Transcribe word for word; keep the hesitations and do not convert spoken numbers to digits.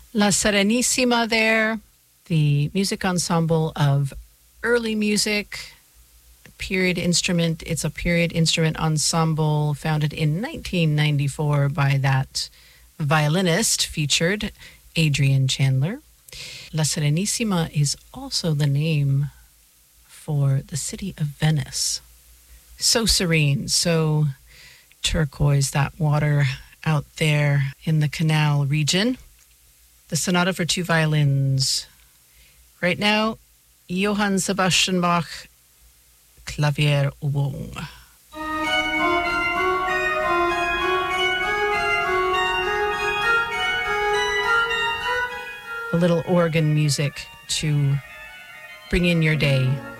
La Serenissima there, the music ensemble of early music, period instrument. It's a period instrument ensemble founded in nineteen ninety-four by that violinist featured, Adrian Chandler. La Serenissima is also the name for the city of Venice. So serene, so turquoise, that water out there in the canal region. The sonata for two violins. Right now, Johann Sebastian Bach, Clavier Oboe. A little organ music to bring in your day.